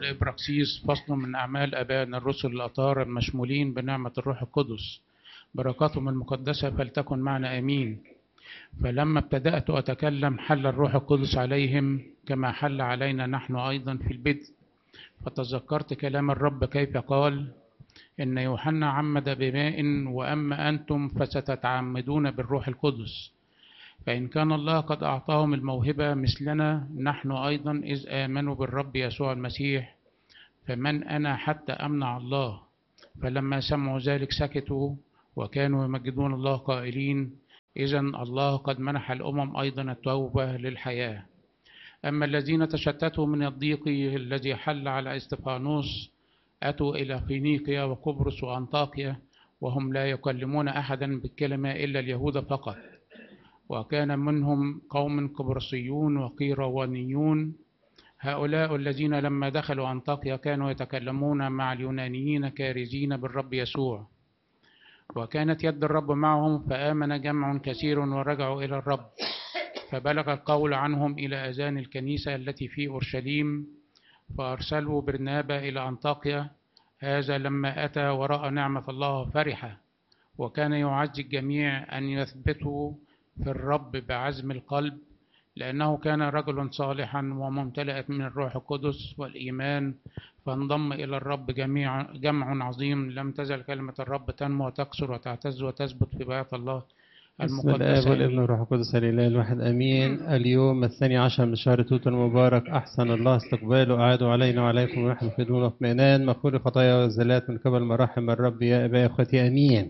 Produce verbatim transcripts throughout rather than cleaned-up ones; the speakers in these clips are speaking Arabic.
والإبراكسيس فصل من أعمال آبائنا الرسل الأطهار المشمولين بنعمة الروح القدس، بركاتهم المقدسة فلتكن معنا آمين. فلما ابتدأت أتكلم حل الروح القدس عليهم كما حل علينا نحن أيضا في البدء، فتذكرت كلام الرب كيف قال: إن يوحنا عمد بماء وأما أنتم فستتعمدون بالروح القدس. فإن كان الله قد أعطاهم الموهبة مثلنا نحن أيضا إذ آمنوا بالرب يسوع المسيح، فمن أنا حتى أمنع الله؟ فلما سمعوا ذلك سكتوا وكانوا يمجدون الله قائلين: إذن الله قد منح الأمم أيضا التوبة للحياة. أما الذين تشتتوا من الضيق الذي حل على استفانوس أتوا إلى فينيقيا وقبرص وأنطاكيا، وهم لا يكلمون أحدا بالكلمة إلا اليهود فقط. وكان منهم قوم قبرصيون وقيروانيون، هؤلاء الذين لما دخلوا أنطاكيا كانوا يتكلمون مع اليونانيين كارزين بالرب يسوع. وكانت يد الرب معهم فآمن جمع كثير ورجعوا إلى الرب، فبلغ القول عنهم إلى أذان الكنيسة التي في أورشليم، فأرسلوا برنابا إلى أنطاكيا. هذا لما أتى ورأى نعمة الله فرحة، وكان يعزي الجميع أن يثبتوا في الرب بعزم القلب، لأنه كان رجل صالحا وممتلئ من الروح القدس والإيمان. فانضم إلى الرب جميع جمع عظيم، لم تزل كلمة الرب تنمو وتكثر وتعتز وتثبت في بيت الله بسم الآب المقدسة. والابن والروح القدس الإله الواحد آمين. اليوم الثاني عشر من شهر توت المبارك، أحسن الله استقباله، أعادوا علينا وعليكم ونحن في دون اطمئنان، مغفور خطايا والزلات من قبل مراحم الرب يا أبا إخوتي آمين.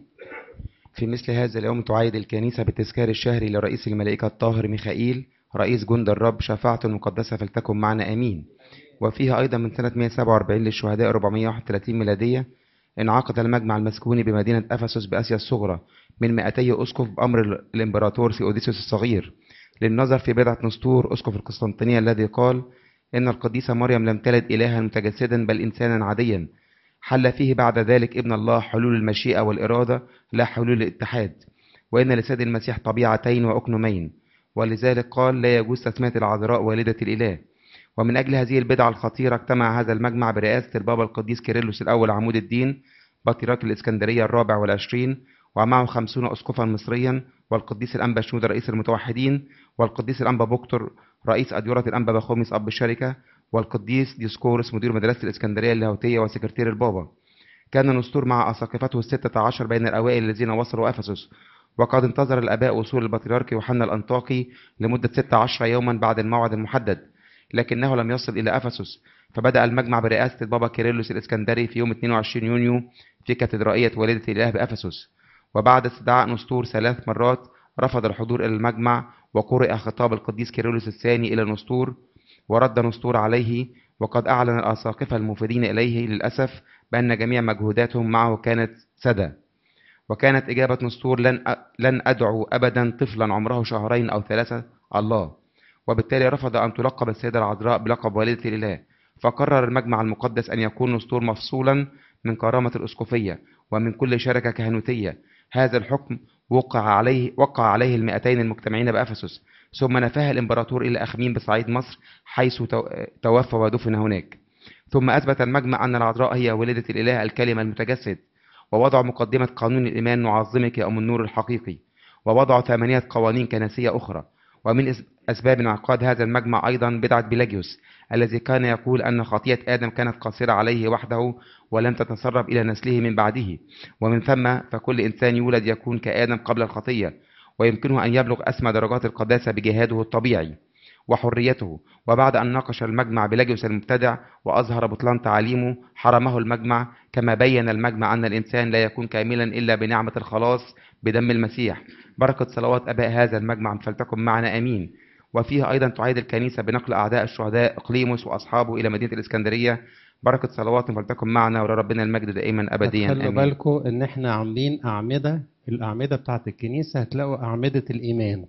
في مثل هذا اليوم تعايد الكنيسة بالتذكار الشهري لرئيس الملائكة الطاهر ميخائيل رئيس جند الرب، شفاعة مقدسة فلتكن معنا آمين. وفيها أيضا من سنة مئة وسبعة وأربعين للشهداء أربعمئة وواحد وثلاثين ميلادية انعقد المجمع المسكوني بمدينة أفسس بآسيا الصغرى من مئتي أسقف بأمر الإمبراطور ثيوديسيوس الصغير، للنظر في بدعة نسطور أسقف القسطنطينية الذي قال إن القديسة مريم لم تلد إلها متجسدا بل إنسانا عاديا، حل فيه بعد ذلك ابن الله حلول المشيئة والإرادة لا حلول الاتحاد، وإن لسيد المسيح طبيعتين وأكنومين، ولذلك قال لا يجوز تسمية العذراء والدة الإله. ومن أجل هذه البدعة الخطيرة اجتمع هذا المجمع برئاسة البابا القديس كيرلس الأول عمود الدين بطريرك الإسكندرية الرابع والعشرين، ومعه خمسون أسقفا مصريا، والقديس الأنبا شنودة رئيس المتوحدين، والقديس الأنبا بكتر رئيس أديرة الأنبا بخوميس أب الشركة، والقديس ديسكورس مدير مدرسة الإسكندرية اللاهوتية وسكرتير البابا. كان نسطور مع أساقفته الستة عشر بين الأوائل الذين وصلوا أفسس، وقد انتظر الآباء وصول البطريرك يوحنا الأنطاكي لمدة ستة عشر يوما بعد الموعد المحدد، لكنه لم يصل إلى أفسس، فبدأ المجمع برئاسة البابا كيرلس الإسكندري في يوم اثنين وعشرين يونيو في كاتدرائية والدة الإله بأفسس. وبعد استدعاء نسطور ثلاث مرات رفض الحضور إلى المجمع، وقرئ خطاب القديس كيرلس الثاني إلى نسطور ورد نسطور عليه، وقد أعلن الأساقفة الموفدين إليه للأسف بأن جميع مجهوداتهم معه كانت سدى. وكانت إجابة نسطور لن لن أدعو أبدا طفلا عمره شهرين أو ثلاثة الله، وبالتالي رفض أن تلقب السيدة العذراء بلقب والدة الإله. فقرر المجمع المقدس أن يكون نسطور مفصولا من كرامة الأسقفية ومن كل شركة كهنوتية. هذا الحكم وقع عليه وقع عليه المئتين المجتمعين بأفسس، ثم نفاه الإمبراطور إلى أخميم بصعيد مصر حيث توفى ودفن هناك. ثم أثبت المجمع أن العذراء هي والدة الإله الكلمة المتجسد، ووضع مقدمة قانون الإيمان نعظمك يا أم النور الحقيقي، ووضع ثمانية قوانين كنسية أخرى. ومن أسباب انعقاد هذا المجمع أيضا بدعة بيلاجيوس الذي كان يقول أن خطية آدم كانت قاصرة عليه وحده ولم تتسرب إلى نسله من بعده، ومن ثم فكل إنسان يولد يكون كآدم قبل الخطية، ويمكنه أن يبلغ أسمى درجات القداسة بجهاده الطبيعي وحريته. وبعد أن ناقش المجمع بيلاجيوس المبتدع وأظهر بطلان تعاليمه، حرمه المجمع، كما بين المجمع أن الإنسان لا يكون كاملا إلا بنعمة الخلاص بدم المسيح. بركة صلوات أباء هذا المجمع فلتكن معنا آمين. وفيها أيضا تعيد الكنيسة بنقل أعداء الشهداء إقليموس وأصحابه إلى مدينة الإسكندرية. بركة صلوات فلتكن معنا ولربنا المجد دائما أبديا خلوا آمين. بالكم إن إحنا عاملين أعمدة، الأعمدة بتاعت الكنيسة هتلاقوا أعمدة الإيمان.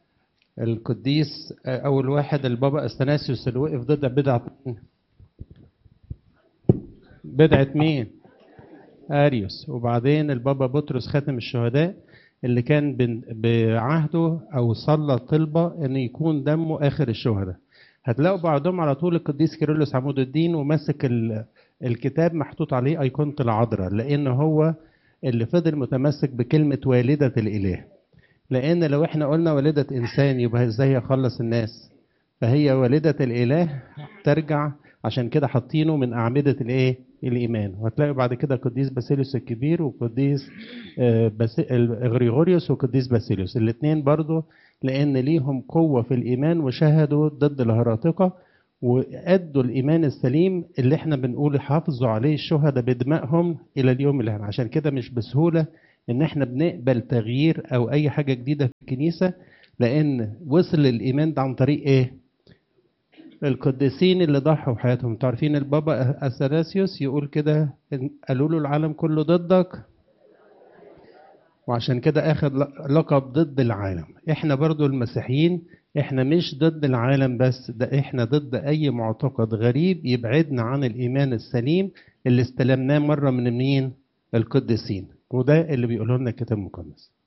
القديس أول واحد البابا أستناسيوس اللي وقف ضد بدعة بدعة مين؟ أريوس. وبعدين البابا بطرس خاتم الشهداء اللي كان بعهده أو صلى طلبة أن يكون دمه آخر الشهداء. هتلاقوا بعضهم على طول القديس كيرلس عمود الدين وماسك ال- الكتاب محطوط عليه أيقونة العذراء، لأن هو اللي فضل متمسك بكلمة والدة الإله. لأن لو احنا قلنا والدة إنسان يبقى ازاي يخلص الناس؟ فهي والدة الإله ترجع، عشان كده حاطينه من أعمدة الإيه؟ الإيمان. وهتلاقوا بعد كده قديس باسيليوس الكبير وقديس آه، بس- غريغوريوس وقديس باسيليوس، الاثنين برضو لأن ليهم قوة في الإيمان وشهدوا ضد الهراطقة وأدوا الإيمان السليم اللي احنا بنقول حافظوا عليه الشهداء بدمائهم إلى اليوم اللي احنا. عشان كده مش بسهولة إن احنا بنقبل تغيير أو أي حاجة جديدة في الكنيسة، لأن وصل الإيمان ده عن طريق إيه؟ القديسين اللي ضحوا بحياتهم. تعرفين البابا أثناسيوس يقول كده، إن قالوا له العالم كله ضدك، وعشان كده اخد لقب ضد العالم. احنا برضو المسيحيين احنا مش ضد العالم بس، ده احنا ضد اي معتقد غريب يبعدنا عن الايمان السليم اللي استلمناه مرة من مين؟ القديسين. وده اللي بيقوله لنا الكتاب المقدس.